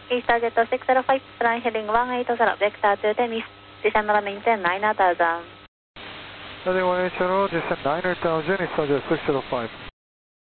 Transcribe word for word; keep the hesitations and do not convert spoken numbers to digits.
EasyJet six zero five, flying heading one eight zero, vector to Tennis, descend and maintain nine thousand. Heading one eight zero, descend nine thousand, EasyJet six zero five.